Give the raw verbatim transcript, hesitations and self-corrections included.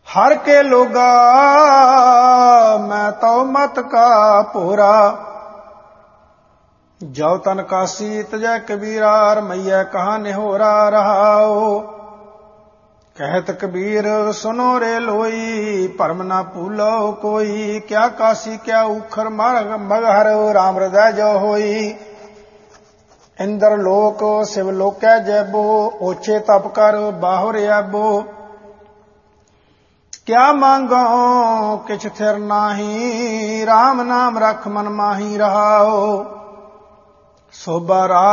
हर के लोगा मैं तो मत का पूरा। जो तन कासी तजय कबीरा रमैया कहा निहोरा रहाओ। कहत कबीर सुनो रे लोई परम ना भूलो कोई। क्या काशी क्या उखर मगहर राम हृदय जो होई। इंद्र लोक शिव लोकै जैबो ओछे तप कर बाहुर आबो। क्या मांगो किछ थिर नाही राम नाम रख मन माही रहाओ। सोबा